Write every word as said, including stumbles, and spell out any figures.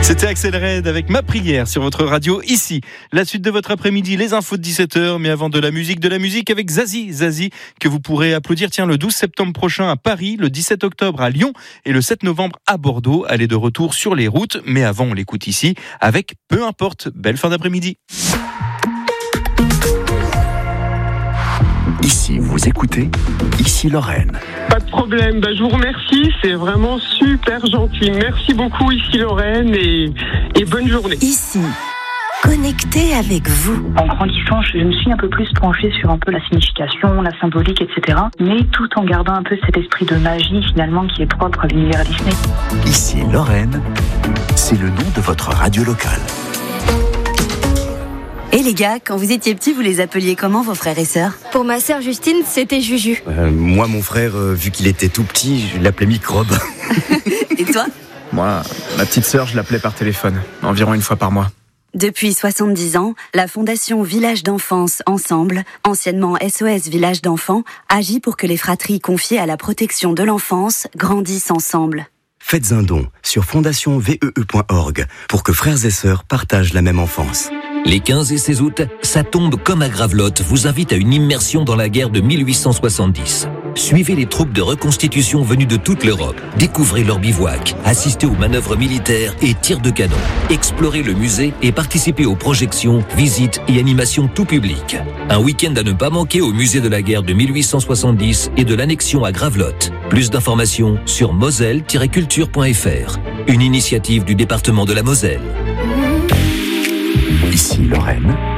C'était Axel Red avec Ma Prière sur votre radio ici. La suite de votre après-midi, les infos de dix-sept heures, mais avant de la musique, de la musique avec Zazie. Zazie que vous pourrez applaudir tiens, le douze septembre prochain à Paris, le dix-sept octobre à Lyon et le sept novembre à Bordeaux. Elle est de retour sur les routes, mais avant on l'écoute ici avec Peu importe. Belle fin d'après-midi. Ici, vous écoutez, ici Lorraine. Pas de problème, ben, je vous remercie, c'est vraiment super gentil. Merci beaucoup ici Lorraine et, et bonne journée. Ici, connecté avec vous. En grandissant, je me suis un peu plus penchée sur un peu la signification, la symbolique, et cetera. Mais tout en gardant un peu cet esprit de magie finalement qui est propre à l'univers Disney. Ici Lorraine, c'est le nom de votre radio locale. Et les gars, quand vous étiez petits, vous les appeliez comment vos frères et sœurs ? Pour ma sœur Justine, c'était Juju. Euh, moi, mon frère, euh, vu qu'il était tout petit, je l'appelais Microbe. Et toi ? Moi, ma petite sœur, je l'appelais par téléphone, environ une fois par mois. Depuis soixante-dix ans, la Fondation Village d'Enfance Ensemble, anciennement S O S Village d'Enfants, agit pour que les fratries confiées à la protection de l'enfance grandissent ensemble. Faites un don sur fondation vee point org pour que frères et sœurs partagent la même enfance. Les quinze et seize août, Ça tombe comme à Gravelotte vous invite à une immersion dans la guerre de mille huit cent soixante-dix. Suivez les troupes de reconstitution venues de toute l'Europe. Découvrez leur bivouac, assistez aux manœuvres militaires et tirs de canon. Explorez le musée et participez aux projections, visites et animations tout public. Un week-end à ne pas manquer au musée de la guerre de mille huit cent soixante-dix et de l'annexion à Gravelotte. Plus d'informations sur moselle tiret culture point f r. Une initiative du département de la Moselle. Ici Lorraine.